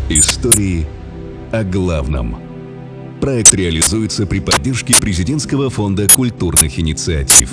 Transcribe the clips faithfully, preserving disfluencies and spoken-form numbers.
Истории о главном. Проект реализуется при поддержке Президентского фонда культурных инициатив.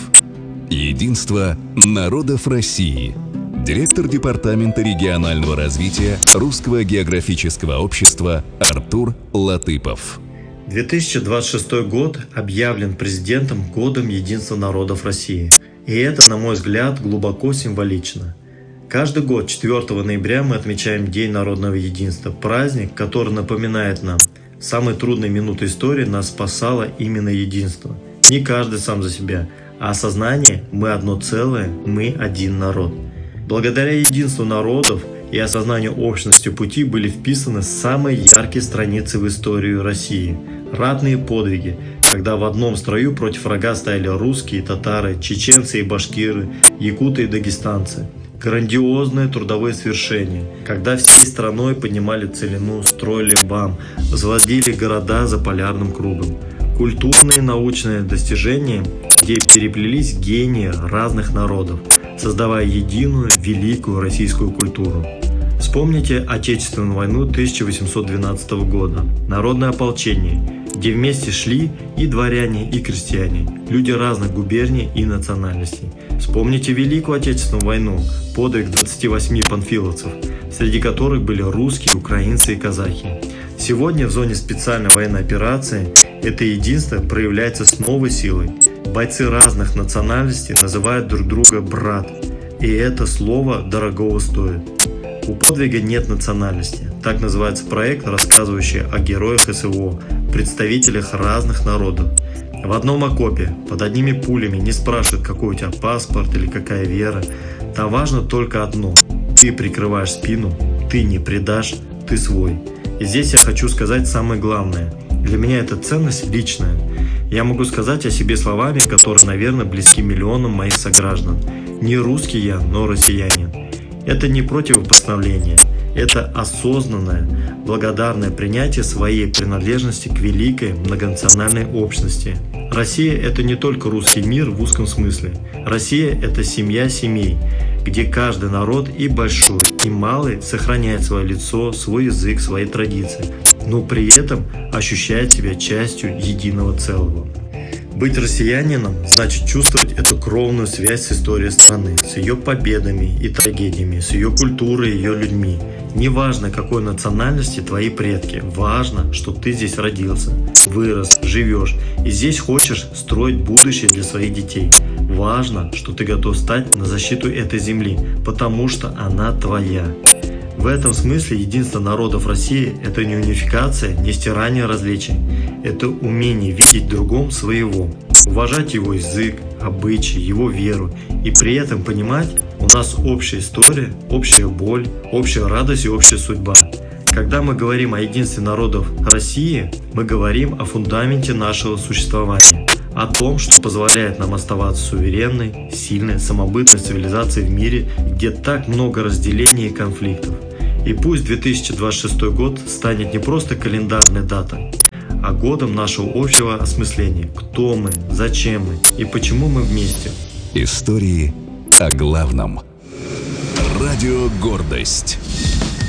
Единство народов России. Директор Департамента регионального развития Русского географического общества Артур Латыпов. две тысячи двадцать шестой год объявлен президентом Годом Единства народов России. И это, на мой взгляд, глубоко символично. Каждый год четвёртого ноября мы отмечаем День народного единства, праздник, который напоминает нам, в самые трудные минуты истории нас спасало именно единство. Не каждый сам за себя, а осознание «мы одно целое, мы один народ». Благодаря единству народов и осознанию общности пути были вписаны самые яркие страницы в историю России. Ратные подвиги, когда в одном строю против врага стояли русские, татары, чеченцы и башкиры, якуты и дагестанцы. Грандиозные трудовые свершения, когда всей страной поднимали целину, строили БАМ, возводили города за полярным кругом. Культурные и научные достижения, где переплелись гении разных народов, создавая единую, великую российскую культуру. Вспомните Отечественную войну тысяча восемьсот двенадцатого года, народное ополчение, где вместе шли и дворяне, и крестьяне, люди разных губерний и национальностей. Вспомните Великую Отечественную войну, подвиг двадцати восьми панфиловцев, среди которых были русские, украинцы и казахи. Сегодня в зоне специальной военной операции это единство проявляется с новой силой. Бойцы разных национальностей называют друг друга «брат», и это слово дорогого стоит. У подвига нет национальности. Так называется проект, рассказывающий о героях СВО, представителях разных народов. В одном окопе, под одними пулями не спрашивают, какой у тебя паспорт или какая вера. Там важно только одно. Ты прикрываешь спину, ты не предашь, ты свой. И здесь я хочу сказать самое главное. Для меня эта ценность личная. Я могу сказать о себе словами, которые, наверное, близки миллионам моих сограждан. Не русский я, но россиянин. Это не противопоставление, это осознанное, благодарное принятие своей принадлежности к великой многонациональной общности. Россия – это не только русский мир в узком смысле. Россия – это семья семей, где каждый народ и большой, и малый сохраняет свое лицо, свой язык, свои традиции, но при этом ощущает себя частью единого целого. Быть россиянином значит чувствовать эту кровную связь с историей страны, с ее победами и трагедиями, с ее культурой и ее людьми. Неважно, какой национальности твои предки, важно, что ты здесь родился, вырос, живешь и здесь хочешь строить будущее для своих детей. Важно, что ты готов стать на защиту этой земли, потому что она твоя. В этом смысле единство народов России – это не унификация, не стирание различий. Это умение видеть в другом своего, уважать его язык, обычаи, его веру и при этом понимать, у нас общая история, общая боль, общая радость и общая судьба. Когда мы говорим о единстве народов России, мы говорим о фундаменте нашего существования, о том, что позволяет нам оставаться суверенной, сильной, самобытной цивилизацией в мире, где так много разделений и конфликтов. И пусть две тысячи двадцать шестой год станет не просто календарной датой, а годом нашего общего осмысления. Кто мы, зачем мы и почему мы вместе. Истории о главном. Радио «Гордость».